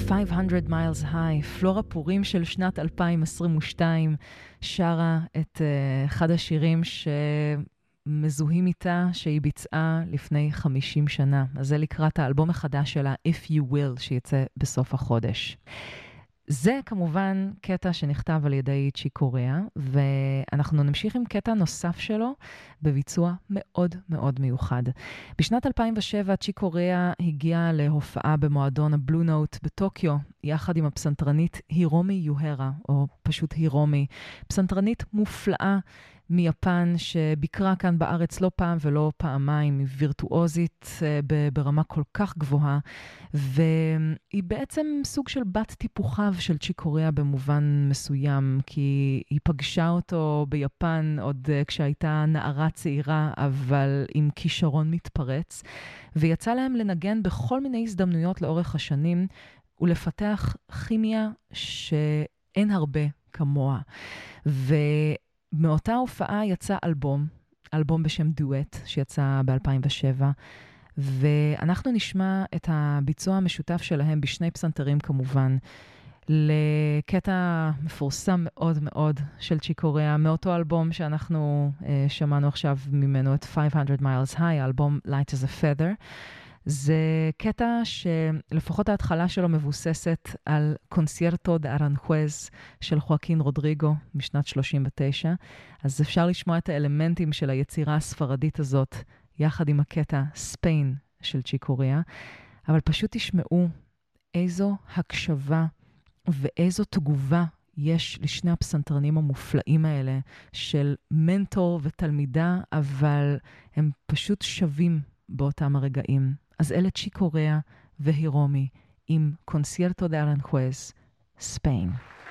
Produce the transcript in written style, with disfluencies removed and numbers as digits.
500 miles high, פלורה פורים של שנת 2022, שרה את אחד השירים שמזוהים איתה, שהיא ביצעה לפני 50 שנה. אז זה לקראת האלבום החדש שלה, If You Will, שיצא בסוף החודש. זה כמובן קטע שנכתב על ידי צ'יק קוריאה, ואנחנו נמשיך עם קטע נוסף שלו בביצוע מאוד מאוד מיוחד. בשנת 2007 צ'יק קוריאה הגיע להופעה במועדון הבלו נוט בטוקיו, יחד עם הפסנתרנית הירומי יוהרה, או פשוט הירומי, פסנתרנית מופלאה מיפן שביקרה כאן בארץ לא פעם ולא פעמיים, היא וירטואוזית ברמה כל כך גבוהה, והיא בעצם סוג של בת טיפוחיו של צ'יק קוריאה במובן מסוים, כי היא פגשה אותו ביפן עוד כשהייתה נערה צעירה, אבל עם כישרון מתפרץ, ויצא להם לנגן בכל מיני הזדמנויות לאורך השנים, ולפתח כימיה שאין הרבה כמוה. מאותה הופעה יצא אלבום בשם דואט, שיצא ב-2007, ואנחנו נשמע את הביצוע המשותף שלהם בשני פסנתרים כמובן, לקטע מפורסם מאוד מאוד של צ'יק קוריאה, מאותו אלבום שאנחנו שמענו עכשיו ממנו את 500 miles high, האלבום Light as a Feather. זה קטע שלפחות ההתחלה שלו מבוססת על קונסיירטו דה ארנחוז של חואקין רודריגו משנת 39. אז אפשר לשמוע את האלמנטים של היצירה הספרדית הזאת יחד עם הקטע ספיין של צ'יק קוריאה, אבל פשוט תשמעו איזו הקשבה ואיזו תגובה יש לשני הפסנתרנים המופלאים האלה של מנטור ותלמידה, אבל הם פשוט שווים באותם הרגעים. אז אלה צ'יק קוריאה והירומי עם קונסיירטו דה ארנחוז, ספיין.